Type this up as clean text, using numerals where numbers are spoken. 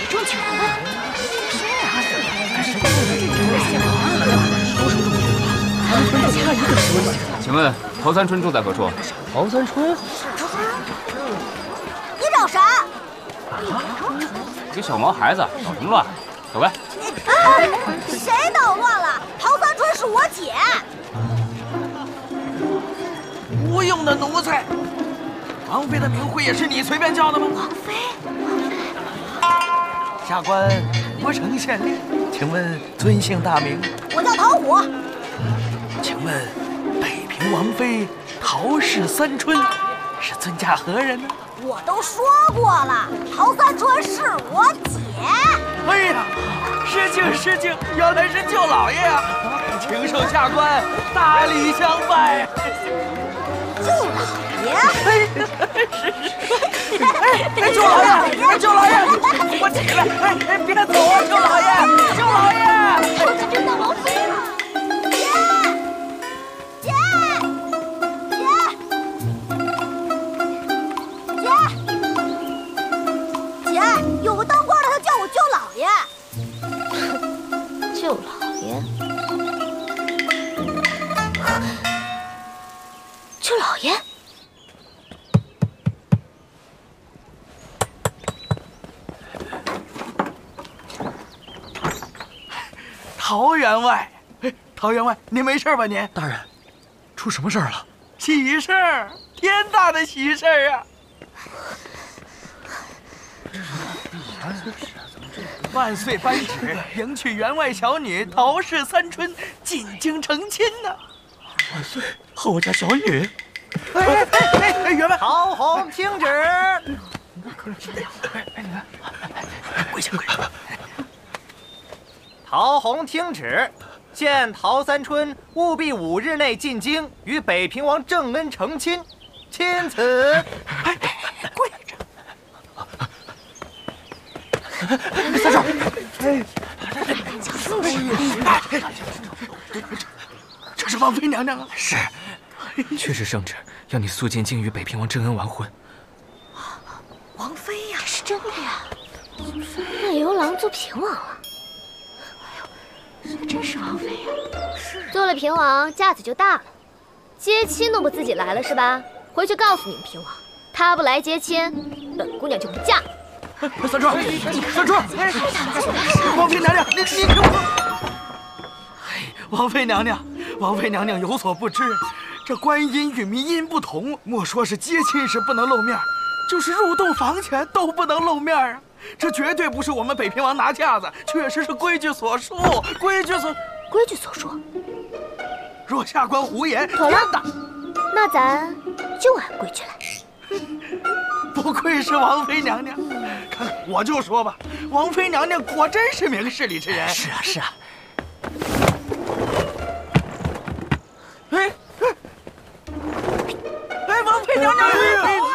中举人了。谁啊？ 请问陶三春住在何处？ 陶三春？ 你找谁？ 一个小毛孩子捣什么乱？走开！ 谁捣乱了？陶三春是我姐。 无用的奴才！王妃的名讳也是你随便叫的吗？ 王妃。 下官吴城县令，请问尊姓大名？ 我叫陶虎。 请问北平王妃陶氏三春是尊驾何人呢？ 我都说过了，陶三春是我姐。 哎呀，失敬，原来是舅老爷呀！请受下官大礼相拜。 舅老爷， 舅老爷，我起来，别走啊，舅老爷！ 陶三春当王妃了。姐，有个当官的，他叫我舅老爷。 舅老爷，舅老爷。 陶员外，您没事吧？您大人，出什么事儿了？ 喜事儿，天大的喜事儿啊！万岁颁旨迎娶员外小女陶氏三春进京成亲呢。 万岁，和我家小女。 员外， 陶弘听旨。 跪下。 陶弘听旨，限陶三春务必5日内进京，与北平王郑恩成亲。钦此。 跪着。 三少， 这是王妃娘娘啊！ 是，却是圣旨，要你速进京与北平王郑恩完婚。 王妃呀， 是真的呀！那由郎做平王了。 还真是王妃呀！ 做了平王，架子就大了。接亲都不自己来了是吧？回去告诉你们平王，他不来接亲，本姑娘就不嫁。 三春，王妃娘娘，你听我。王妃娘娘有所不知，这官姻与民姻不同，莫说是接亲时不能露面，就是入洞房前都不能露面啊！这绝对不是我们北平王拿架子，确实是规矩所述。规矩所述。若下官胡言， 妥了，那咱就按规矩来。 不愧是王妃娘娘，看我就说吧，王妃娘娘果真是明事理之人。 是啊。 哎，王妃娘娘！